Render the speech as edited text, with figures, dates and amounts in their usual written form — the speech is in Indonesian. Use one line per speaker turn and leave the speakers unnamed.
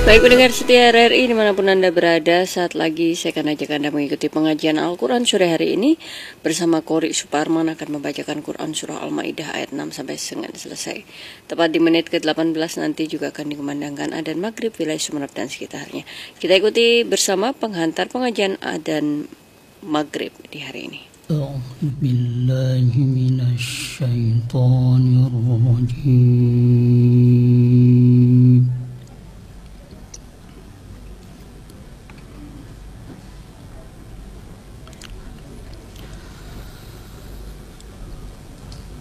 Baik pendengar setia RRI dimanapun Anda berada, saat lagi saya akan ajak Anda mengikuti pengajian Al-Quran sore hari ini bersama Qori Suparman akan membacakan Quran Surah Al-Ma'idah ayat 6 sampai dengan selesai. Tepat di menit ke-18 nanti juga akan dikumandangkan adzan maghrib wilayah Sumeneb dan sekitarnya. Kita ikuti bersama penghantar pengajian adzan maghrib di hari ini.
A'udzubillahi minasyaitonirrajim.